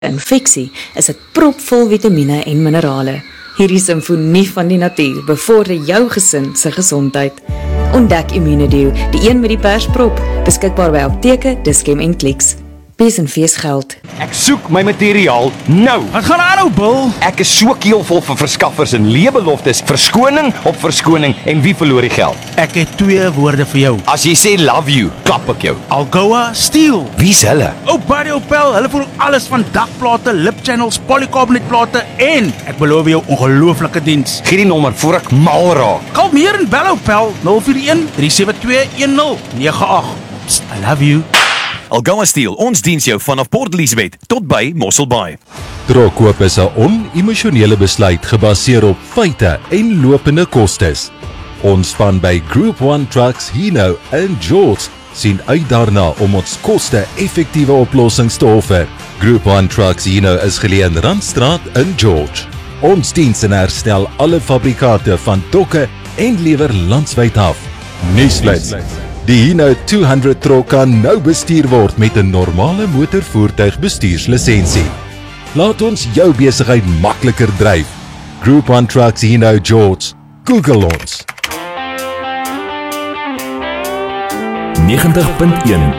infeksie is dit propvol vitamiene en minerale. Hierdie simfonie van die natuur bevorder jou gesin se gesondheid. Ontdek Immunedio, die een met die persprop, beskikbaar by apteke, Dischem en Clicks. Wees en fees geld. Ek soek my materiaal nou. Wat gaan aan nou, Bill? Ek is so keelvol van verskaffers en leebeloftes, verskoning op verskoning en wie verloor die geld? Ek het 2 woorde vir jou. As jy sê love you, klap ek jou. Algoa Steel. Wie's hulle? Buddy Opel, hulle voer alles van dakplate, lip channels, polycarbonate plate en ek beloof jou ongelooflike diens. Gee die nommer voor ek mal raak. Kalmeer en bel Opel 041 372 1098. Psst, I love you. Algoa Steel, ons diens jou vanaf Port Elizabeth tot by Mossel Bay. Trokkoop is 'n on-emosionele besluit gebaseer op feite en lopende kostes. Ons span by Group 1 Trucks, Hino en George sien uit daarna om ons koste-effektiewe oplossings te offer. Group 1 Trucks Hino is geleë in Randstraat in George. Ons diens en herstel alle fabrikate van dokke en lewer landwyd af. Nuusflits. Die Hino 200 trok kan nou bestuur word met 'n normale motorvoertuig bestuurslisensie. Laat ons jou besigheid makliker dryf. Group 1 Trucks Hino George. Google ons. 90.1